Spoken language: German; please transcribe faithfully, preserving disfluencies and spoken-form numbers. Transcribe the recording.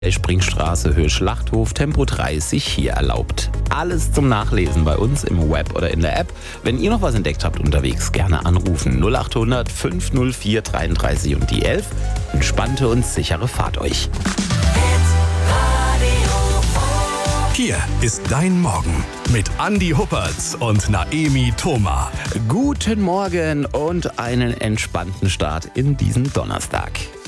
Springstraße, Höhe Schlachthof, Tempo dreißig hier erlaubt. Alles zum Nachlesen bei uns im Web oder in der App. Wenn ihr noch was entdeckt habt unterwegs, gerne anrufen. null acht hundert fünf null vier dreiunddreißig und die elf. Entspannte und sichere Fahrt euch. Hier ist dein Morgen mit Andi Huppertz und Naemi Thoma. Guten Morgen und einen entspannten Start in diesen Donnerstag.